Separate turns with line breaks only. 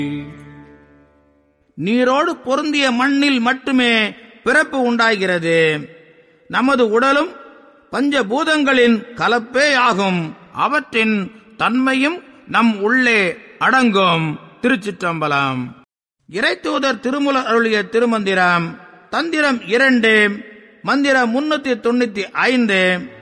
நீரோடு பொருந்திய மண்ணில் மட்டுமே பிறப்பு உண்டாகிறது. நமது உடலும் பஞ்சபூதங்களின் கலப்பே ஆகும். அவற்றின் தன்மையும் நம் உள்ளே அடங்கும். திருச்சிற்றம்பலம். இறைத்தூதர் திருமூலர் அருளிய திருமந்திரம். தந்திரம் 2, மந்திரம் 395.